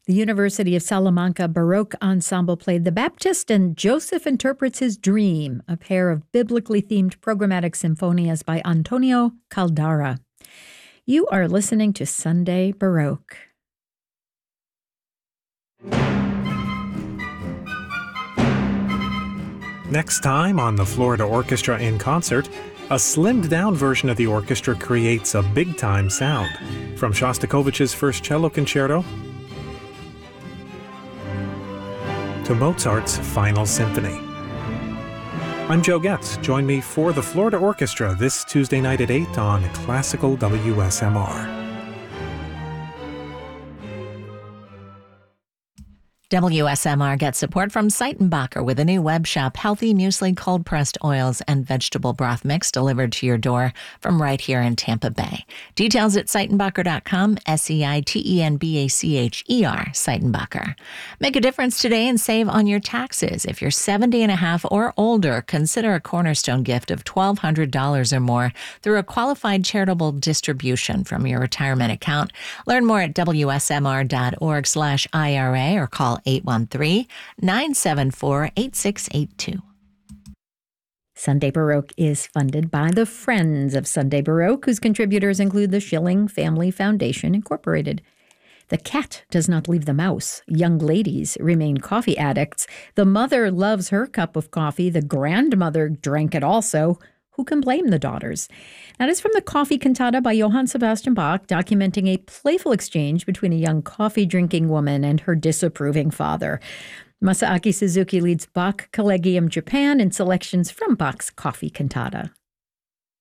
The University of Salamanca Baroque Ensemble played The Baptist and Joseph Interprets His Dream, a pair of biblically themed programmatic symphonias by Antonio Caldara. You are listening to Sunday Baroque. Next time on the Florida Orchestra in Concert, a slimmed-down version of the orchestra creates a big-time sound. From Shostakovich's First Cello Concerto to Mozart's Final Symphony. I'm Joe Getz. Join me for the Florida Orchestra this Tuesday night at 8 on Classical WSMR. WSMR gets support from Seitenbacher with a new web shop, healthy muesli, cold-pressed oils, and vegetable broth mix delivered to your door from right here in Tampa Bay. Details at Seitenbacher.com, Seitenbacher, Seitenbacher. Make a difference today and save on your taxes. If you're 70 and a half or older, consider a cornerstone gift of $1,200 or more through a qualified charitable distribution from your retirement account. Learn more at WSMR.org/IRA or call 813-974-8682. Sunday Baroque is funded by the Friends of Sunday Baroque, whose contributors include the Schilling Family Foundation, Incorporated. The cat does not leave the mouse. Young ladies remain coffee addicts. The mother loves her cup of coffee. The grandmother drank it also. Who can blame the daughters? That is from the Coffee Cantata by Johann Sebastian Bach, documenting a playful exchange between a young coffee-drinking woman and her disapproving father. Masaaki Suzuki leads Bach Collegium Japan in selections from Bach's Coffee Cantata.